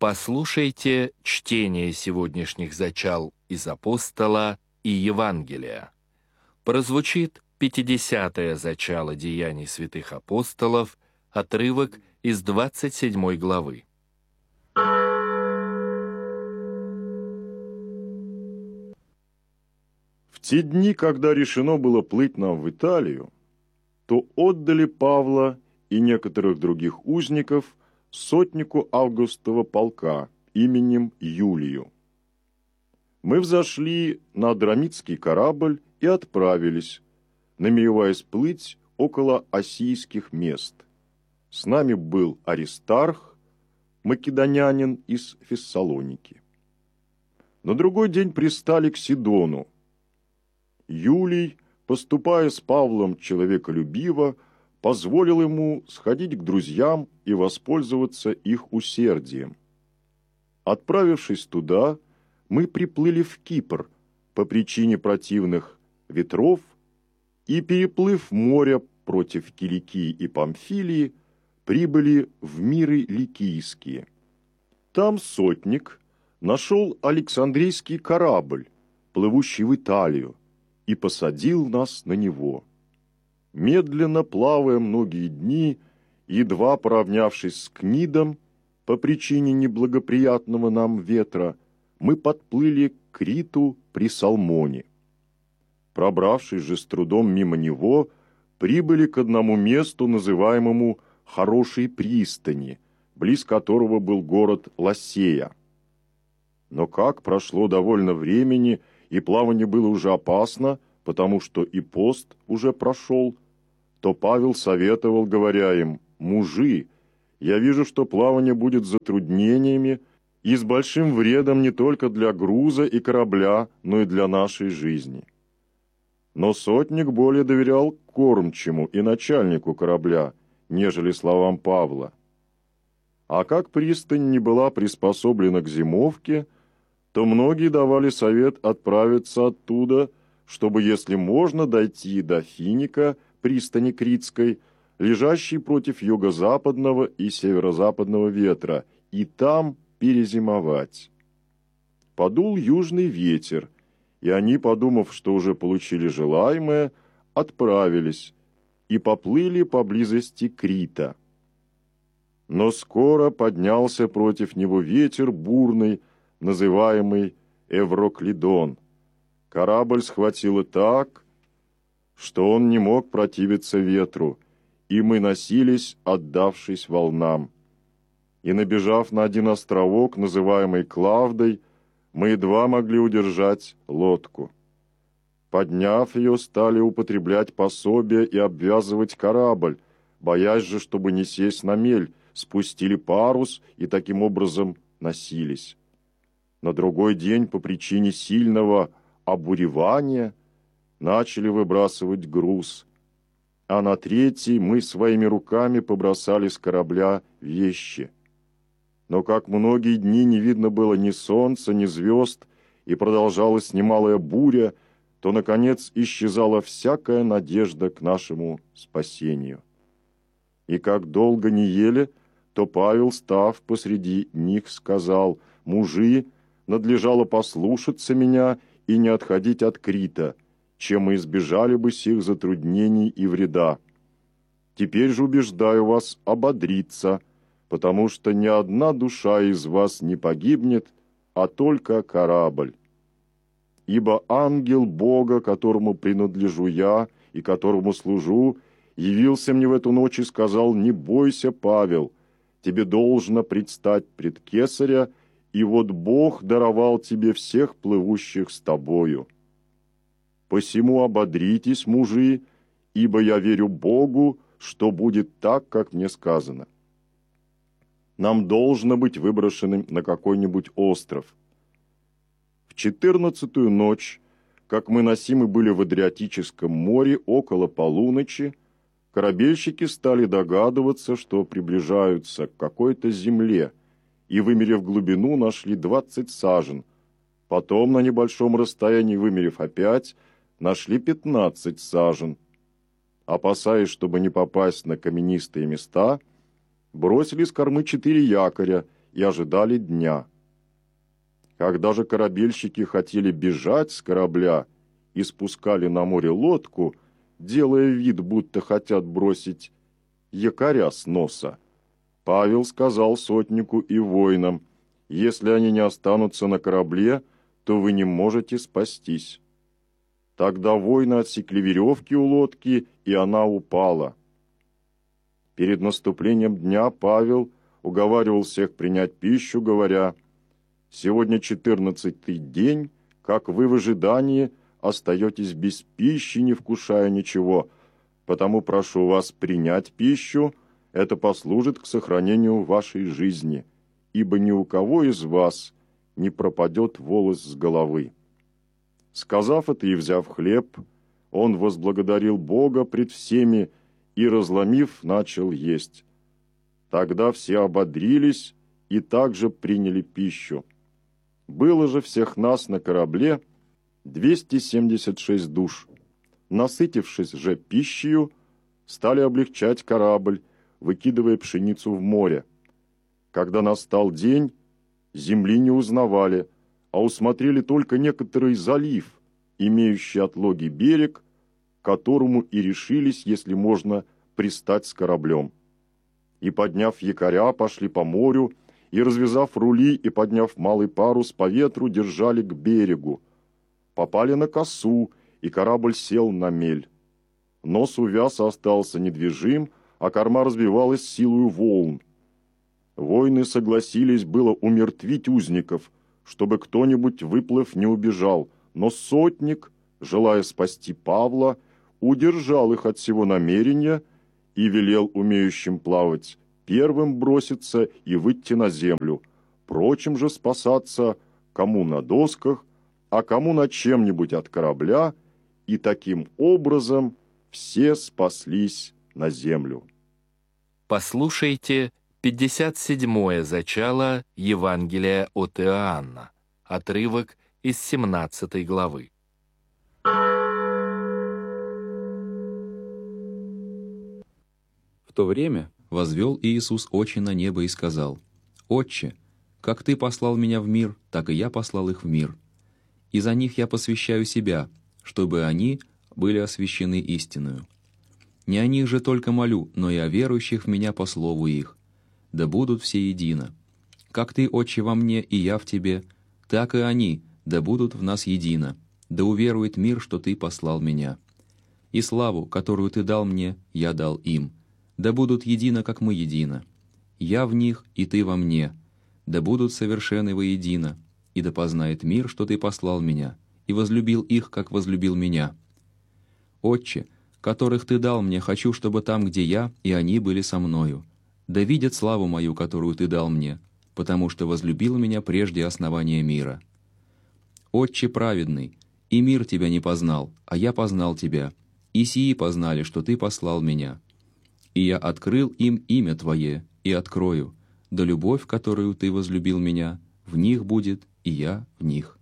Послушайте чтение сегодняшних зачал из Апостола и Евангелия. Прозвучит 50-е зачало Деяний святых апостолов, отрывок из 27 главы. В те дни, когда решено было плыть нам в Италию, то отдали Павла и некоторых других узников сотнику Августова полка именем Юлию. Мы взошли на Адрамитский корабль и отправились, намереваясь плыть около Осийских мест. С нами был Аристарх, македонянин из Фессалоники. На другой день пристали к Сидону. Юлий, поступая с Павлом человеколюбиво, позволил ему сходить к друзьям и воспользоваться их усердием. Отправившись туда, мы приплыли в Кипр по причине противных ветров и, переплыв море против Киликии и Памфилии, прибыли в миры Ликийские. Там сотник нашел Александрийский корабль, плывущий в Италию, и посадил нас на него. Медленно плавая многие дни, едва поравнявшись с Книдом, по причине неблагоприятного нам ветра, мы подплыли к Криту при Салмоне. Пробравшись же с трудом мимо него, прибыли к одному месту, называемому Хорошей пристани, близ которого был город Лассея. Но как прошло довольно времени, и плавание было уже опасно, потому что и пост уже прошел, то Павел советовал, говоря им: «Мужи, я вижу, что плавание будет с затруднениями и с большим вредом не только для груза и корабля, но и для нашей жизни». Но сотник более доверял кормчему и начальнику корабля, нежели словам Павла. А как пристань не была приспособлена к зимовке, то многие давали совет отправиться оттуда, чтобы, если можно, дойти до Финика, пристани Критской, лежащей против юго-западного и северо-западного ветра, и там перезимовать. Подул южный ветер, и они, подумав, что уже получили желаемое, отправились и поплыли поблизости Крита. Но скоро поднялся против него ветер бурный, называемый Евроклидон. Корабль схватило так, что он не мог противиться ветру, и мы носились, отдавшись волнам. И, набежав на один островок, называемый Клавдой, мы едва могли удержать лодку. Подняв ее, стали употреблять пособие и обвязывать корабль, боясь же, чтобы не сесть на мель, спустили парус и таким образом носились. На другой день по причине сильного обуревания начали выбрасывать груз, а на третий мы своими руками побросали с корабля вещи. Но как многие дни не видно было ни солнца, ни звезд, и продолжалась немалая буря, то, наконец, исчезала всякая надежда к нашему спасению. И как долго не ели, то Павел, став посреди них, сказал: «Мужи, надлежало послушаться меня и не отходить от Крита, чем мы избежали бы сих затруднений и вреда. Теперь же убеждаю вас ободриться, потому что ни одна душа из вас не погибнет, а только корабль. Ибо ангел Бога, которому принадлежу я и которому служу, явился мне в эту ночь и сказал: не бойся, Павел, тебе должно предстать пред Кесаря, и вот Бог даровал тебе всех плывущих с тобою. Посему ободритесь, мужи, ибо я верю Богу, что будет так, как мне сказано. Нам должно быть выброшенным на какой-нибудь остров. В 14-ю ночь, как мы носимы были в Адриатическом море около полуночи, корабельщики стали догадываться, что приближаются к какой-то земле, и, вымерив глубину, нашли 20 сажен. Потом, на небольшом расстоянии вымерив опять, нашли 15 сажен. Опасаясь, чтобы не попасть на каменистые места, бросили с кормы 4 якоря и ожидали дня. Когда же корабельщики хотели бежать с корабля и спускали на море лодку, делая вид, будто хотят бросить якоря с носа, Павел сказал сотнику и воинам: «Если они не останутся на корабле, то вы не можете спастись». Тогда воины отсекли веревки у лодки, и она упала. Перед наступлением дня Павел уговаривал всех принять пищу, говоря: «Сегодня 14-й день, как вы в ожидании остаетесь без пищи, не вкушая ничего, потому прошу вас принять пищу, это послужит к сохранению вашей жизни, ибо ни у кого из вас не пропадет волос с головы». Сказав это и взяв хлеб, он возблагодарил Бога пред всеми и, разломив, начал есть. Тогда все ободрились и также приняли пищу. Было же всех нас на корабле 276 душ. Насытившись же пищею, стали облегчать корабль, выкидывая пшеницу в море. Когда настал день, земли не узнавали, а усмотрели только некоторый залив, имеющий отлогий берег, к которому и решились, если можно, пристать с кораблем. И, подняв якоря, пошли по морю, и, развязав рули и подняв малый парус по ветру, держали к берегу. Попали на косу, и корабль сел на мель. Нос увяз и остался недвижим, а корма разбивалась силою волн. Воины согласились было умертвить узников, чтобы кто-нибудь, выплыв, не убежал, но сотник, желая спасти Павла, удержал их от всего намерения и велел умеющим плавать первым броситься и выйти на землю, прочим же спасаться, кому на досках, а кому на чем-нибудь от корабля, и таким образом все спаслись на землю. Послушайте 57-е зачало Евангелия от Иоанна, отрывок из 17 главы. В то время возвел Иисус очи на небо и сказал: «Отче, как Ты послал меня в мир, так и я послал их в мир. И за них я посвящаю себя, чтобы они были освящены истиною. Не о них же только молю, но и о верующих в меня по слову их. Да будут все едино. Как Ты, Отче, во мне, и я в Тебе, так и они, да будут в нас едино. Да уверует мир, что Ты послал меня. И славу, которую Ты дал мне, я дал им. Да будут едино, как мы едино. Я в них, и Ты во мне. Да будут совершенны воедино. И да познает мир, что Ты послал меня, и возлюбил их, как возлюбил меня. Отче, которых Ты дал мне, хочу, чтобы там, где я, и они были со мною. Да видят славу мою, которую Ты дал мне, потому что возлюбил меня прежде основания мира. Отче праведный, и мир Тебя не познал, а я познал Тебя, и сии познали, что Ты послал меня. И я открыл им имя Твое, и открою, да любовь, которую Ты возлюбил меня, в них будет, и я в них».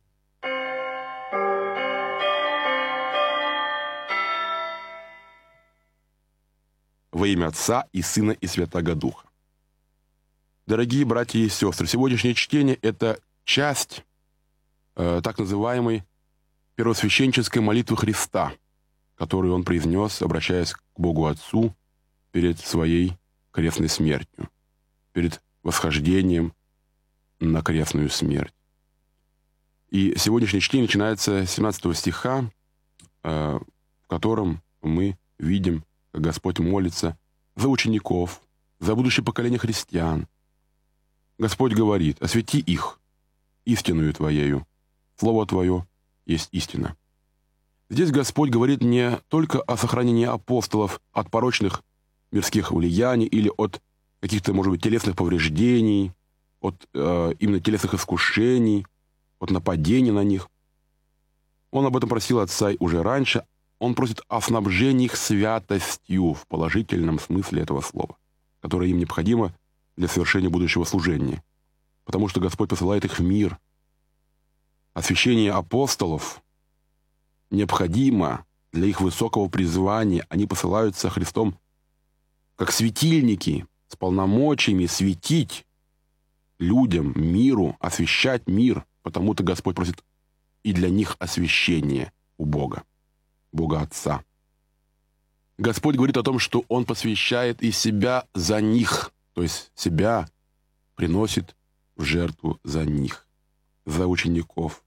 Во имя Отца и Сына и Святаго Духа. Дорогие братья и сестры, сегодняшнее чтение – это часть так называемой первосвященнической молитвы Христа, которую Он произнес, обращаясь к Богу Отцу перед Своей крестной смертью, перед восхождением на крестную смерть. И сегодняшнее чтение начинается с 17 стиха, в котором мы видим, как Господь молится за учеников, за будущее поколение христиан. Господь говорит: «Освети их истинную Твоею, Слово Твое есть истина». Здесь Господь говорит не только о сохранении апостолов от порочных мирских влияний или от каких-то, может быть, телесных повреждений, от именно телесных искушений, от нападений на них. Он об этом просил Отца уже раньше. Он просит о снабжении их святостью в положительном смысле этого слова, которое им необходимо для совершения будущего служения, потому что Господь посылает их в мир. Освящение апостолов необходимо для их высокого призвания. Они посылаются Христом как светильники с полномочиями светить людям, миру, освящать мир, потому-то Господь просит и для них освящение у Бога, Бога Отца. Господь говорит о том, что Он посвящает и себя за них, то есть себя приносит в жертву за них, за учеников.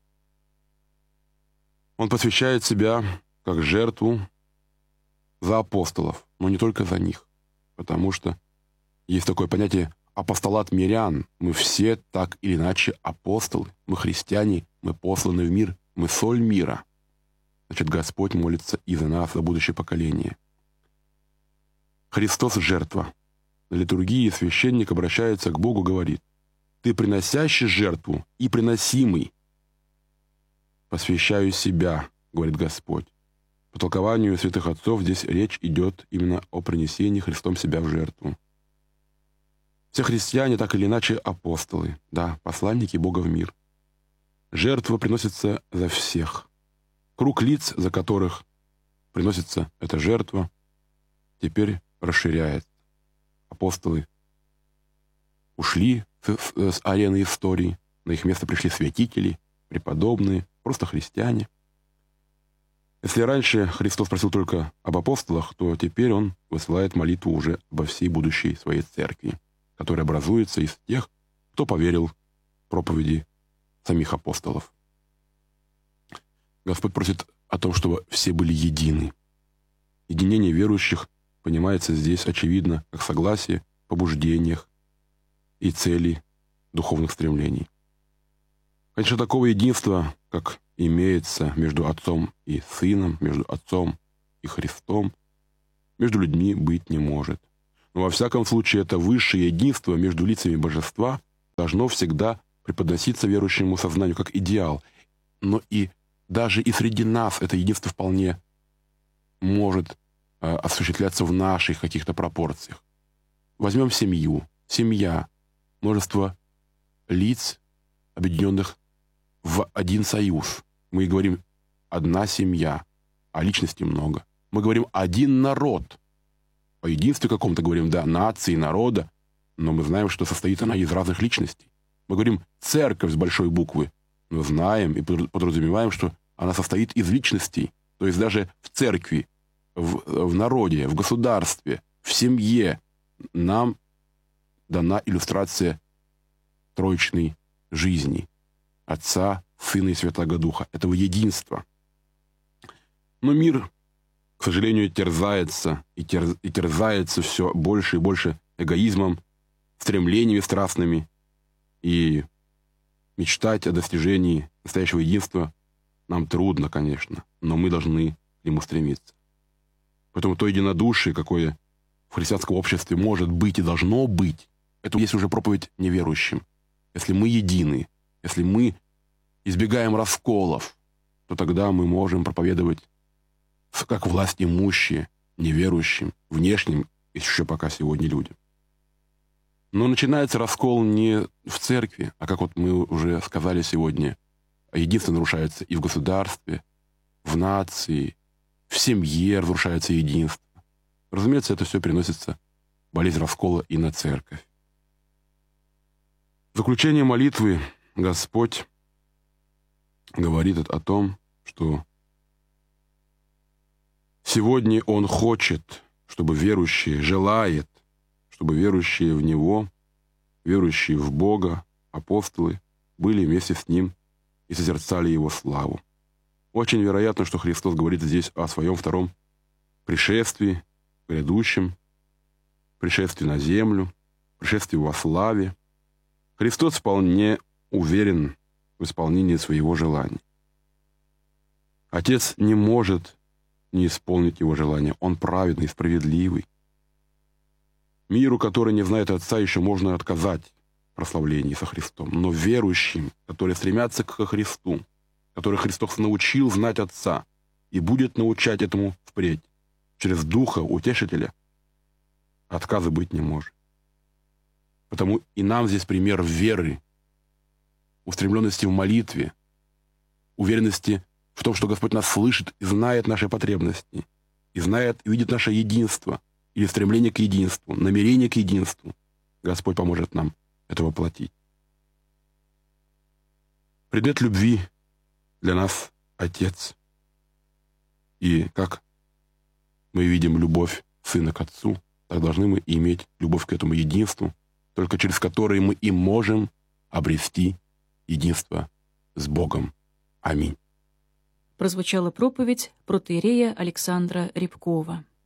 Он посвящает себя как жертву за апостолов, но не только за них, потому что есть такое понятие апостолат мирян. Мы все так или иначе апостолы, мы христиане, мы посланы в мир, мы соль мира. Значит, Господь молится и за нас, за будущее поколение. Христос — жертва. На литургии священник обращается к Богу, говорит: «Ты приносящий жертву и приносимый, посвящаю себя», — говорит Господь. По толкованию святых отцов здесь речь идет именно о принесении Христом себя в жертву. Все христиане так или иначе апостолы, да, посланники Бога в мир. Жертва приносится за всех. Круг лиц, за которых приносится эта жертва, теперь расширяется. Апостолы ушли с арены истории, на их место пришли святители, преподобные, просто христиане. Если раньше Христос просил только об апостолах, то теперь Он высылает молитву уже обо всей будущей своей церкви, которая образуется из тех, кто поверил в проповеди самих апостолов. Господь просит о том, чтобы все были едины. Единение верующих понимается здесь, очевидно, как согласие в побуждениях и цели духовных стремлений. Конечно, такого единства, как имеется между Отцом и Сыном, между Отцом и Христом, между людьми быть не может. Но во всяком случае это высшее единство между лицами Божества должно всегда преподноситься верующему сознанию как идеал. Но и даже и среди нас это единство вполне может осуществляться в наших каких-то пропорциях. Возьмем семью. Семья. Множество лиц, объединенных в один союз. Мы говорим «одна семья», а личностей много. Мы говорим «один народ». О единстве каком-то говорим, да, нации, народа, но мы знаем, что состоит она из разных личностей. Мы говорим «церковь» с большой буквы, но знаем и подразумеваем, что она состоит из личностей. То есть даже в церкви, в народе, в государстве, в семье нам дана иллюстрация троичной жизни Отца, Сына и Святого Духа, этого единства. Но мир, к сожалению, терзается и терзается все больше и больше эгоизмом, стремлениями страстными, и мечтать о достижении настоящего единства нам трудно, конечно, но мы должны к нему стремиться. Поэтому то единодушие, какое в христианском обществе может быть и должно быть, это есть уже проповедь неверующим. Если мы едины, если мы избегаем расколов, то тогда мы можем проповедовать как власть имущие, неверующим, внешним, еще пока сегодня людям. Но начинается раскол не в церкви, а, как вот мы уже сказали сегодня, единство нарушается и в государстве, в нации, в семье разрушается единство. Разумеется, это все переносится, болезнь раскола, и на церковь. В заключение молитвы Господь говорит о том, что сегодня Он хочет, чтобы верующие, желает, чтобы верующие в Него, верующие в Бога, апостолы, были вместе с Ним и созерцали Его славу. Очень вероятно, что Христос говорит здесь о Своем втором пришествии, грядущем, пришествии на землю, пришествии во славе. Христос вполне уверен в исполнении своего желания. Отец не может не исполнить его желание. Он праведный, справедливый. Миру, который не знает Отца, еще можно отказать в прославлении со Христом. Но верующим, которые стремятся к Христу, которых Христос научил знать Отца и будет научать этому впредь, через Духа Утешителя, отказа быть не может. Потому и нам здесь пример веры, устремленности в молитве, уверенности в том, что Господь нас слышит и знает наши потребности, и знает и видит наше единство, или стремление к единству, намерение к единству. Господь поможет нам это воплотить. Предмет любви для нас Отец. И как мы видим любовь Сына к Отцу, так должны мы иметь любовь к этому единству, только через которое мы и можем обрести единство с Богом. Аминь. Прозвучала проповедь протоиерея Александра Рябкова.